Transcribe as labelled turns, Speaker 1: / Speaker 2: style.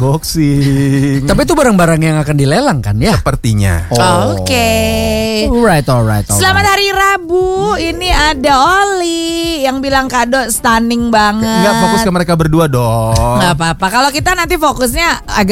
Speaker 1: unboxing.
Speaker 2: Tapi itu barang-barang yang akan dilelang kan ya?
Speaker 1: Sepertinya.
Speaker 3: Oke.
Speaker 2: Alright.
Speaker 3: Selamat hari Rabu. Ini ada Oli yang bilang kado stunning banget.
Speaker 1: Nggak fokus ke mereka berdua dong.
Speaker 3: Nggak apa-apa. Kalau kita nanti fokusnya agak